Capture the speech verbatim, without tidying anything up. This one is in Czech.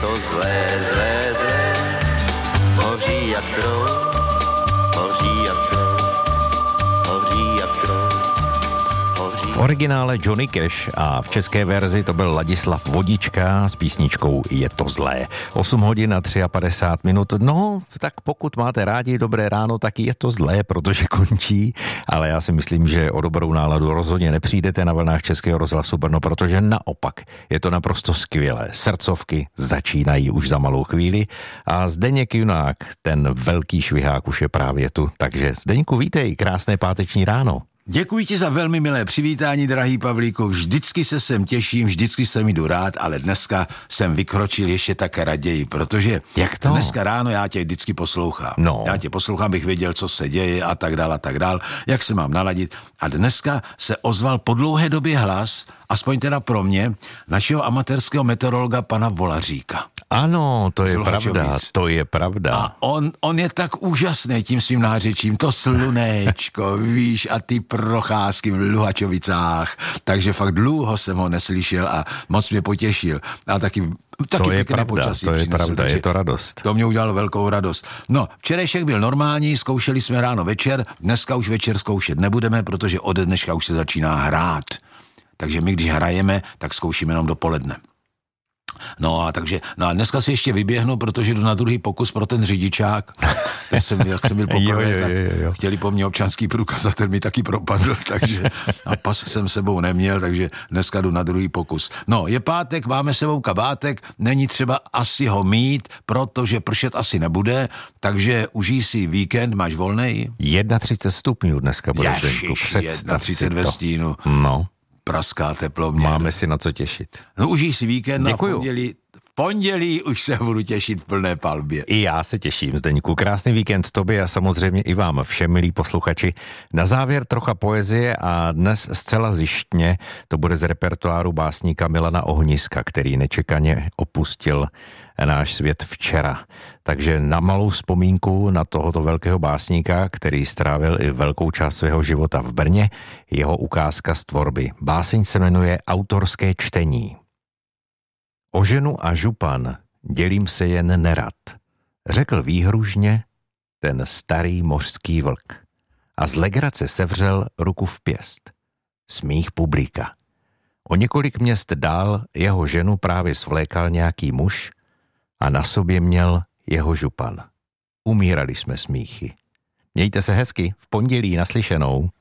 to zlé, zlé, zlé, hoří jak drou, hoří jak drou, hoří jak drou. V originále Johnny Cash a v české verzi to byl Ladislav Vodička s písničkou Je to zlé. osm hodin a padesát tři minut. No, tak pokud máte rádi Dobré ráno, tak je to zlé, protože končí, ale já si myslím, že o dobrou náladu rozhodně nepřijdete na vlnách Českého rozhlasu Brno, protože naopak je to naprosto skvělé. Srdcovky začínají už za malou chvíli a Zdeněk Junák, ten velký švihák, už je právě tu. Takže Zdeňku, vítej, krásné páteční ráno. Děkuji ti za velmi milé přivítání, drahý Pavlíku. Vždycky se sem těším, vždycky se mi jdu rád, ale dneska jsem vykročil ještě tak raději, protože Jak to? Dneska ráno já tě vždycky poslouchám. No. Já tě poslouchám, bych věděl, co se děje a tak dál a tak dál, jak se mám naladit. A dneska se ozval po dlouhé době hlas, aspoň teda pro mě, našeho amatérského meteorologa pana Volaříka. Ano, to je Luhačovic. pravda, to je pravda. A on, on je tak úžasný tím svým nářečím, to slunéčko, víš, a ty procházky v Luhačovicách, takže fakt dlouho jsem ho neslyšel a moc mě potěšil. A taky, taky to je pěkné pravda, počasí to je přinesl, pravda, takže je to radost. To mě udělalo velkou radost. No, včerejšek byl normální, zkoušeli jsme ráno večer, dneska už večer zkoušet nebudeme, protože ode dneška už se začíná hrát. Takže my, když hrajeme, tak zkoušíme jenom dopoledne. No a takže, no a dneska si ještě vyběhnu, protože jdu na druhý pokus pro ten řidičák. Já jsem, jak jsem byl poprvé, jo, jo, tak jo, jo. chtěli po mně občanský průkaz a ten mi taky propadl, takže a pas jsem sebou neměl, takže dneska jdu na druhý pokus. No, je pátek, máme sebou kabátek, není třeba asi ho mít, protože pršet asi nebude, takže užij si víkend, máš volnej? třicet jedna stupňů dneska bude, Zdeňku, Ježiš, představ si třicet jedna ve to. stínu. No, Praská teploměr. máme si na co těšit. No, užij si víkend, a v Děkuju. pondělí, v pondělí už se budu těšit v plné palbě. I já se těším, Zdeňku. Krásný víkend tobě a samozřejmě i vám všem, milí posluchači. Na závěr trocha poezie a dnes zcela zjištně to bude z repertoáru básníka Milana Ohniska, který nečekaně opustil náš svět včera. Takže na malou vzpomínku na tohoto velkého básníka, který strávil i velkou část svého života v Brně, jeho ukázka z tvorby. Báseň se jmenuje Autorské čtení. O ženu a župan dělím se jen nerad, řekl výhružně ten starý mořský vlk a z legrace sevřel ruku v pěst. Smích publika. O několik měst dál jeho ženu právě svlékal nějaký muž a na sobě měl jeho župan. Umírali jsme smíchy. Mějte se hezky, v pondělí naslyšenou.